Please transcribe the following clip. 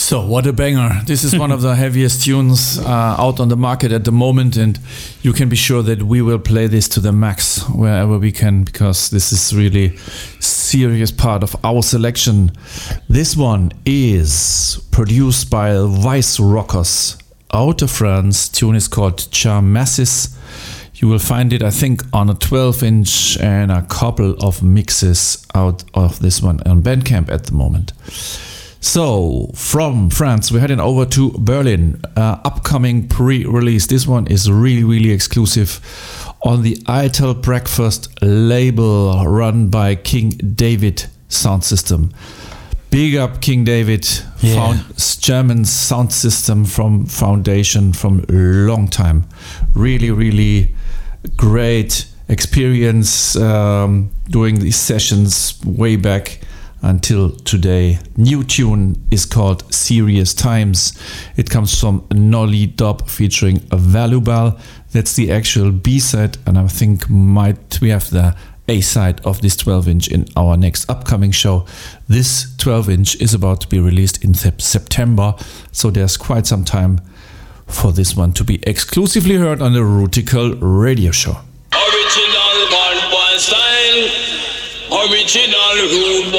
So, what a banger. This is one of the heaviest tunes out on the market at the moment, and you can be sure that we will play this to the max wherever we can, because this is really serious part of our selection. This one is produced by Vice Rockers out of France. Tune is called Charmassis. You will find it, I think, on a 12-inch and a couple of mixes out of this one on Bandcamp at the moment. So, from France, we're heading over to Berlin. Upcoming pre-release. This one is really, really exclusive on the Eitel Breakfast label run by King David Sound System. Big up King David, German sound system from Foundation from a long time. Really, really great experience doing these sessions way back until today. New tune is called Serious Times. It comes from Nolly Dub featuring Valubal. That's the actual B-side, and I think we have the A-side of this 12-inch in our next upcoming show. This 12-inch is about to be released in September, so there's quite some time for this one to be exclusively heard on the Rutical radio show. Original one style, original rude.